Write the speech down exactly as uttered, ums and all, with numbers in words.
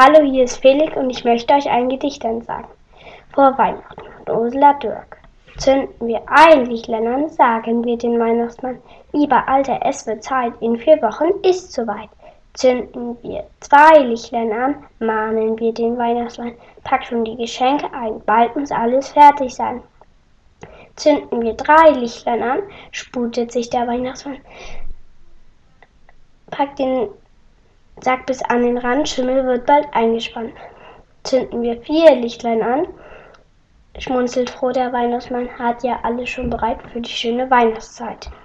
Hallo, hier ist Felix und ich möchte euch ein Gedicht ansagen. Vor Weihnachten von Ursula Dürk. Zünden wir ein Lichtlein an, sagen wir den Weihnachtsmann. Lieber Alter, es wird Zeit, in vier Wochen ist soweit. Zünden wir zwei Lichtlein an, mahnen wir den Weihnachtsmann. Pack schon die Geschenke ein, bald muss alles fertig sein. Zünden wir drei Lichtlein an, sputet sich der Weihnachtsmann. Pack den Sack bis an den Rand, Schimmel wird bald eingespannt. Zünden wir vier Lichtlein an, schmunzelt froh der Weihnachtsmann, hat ja alles schon bereit für die schöne Weihnachtszeit.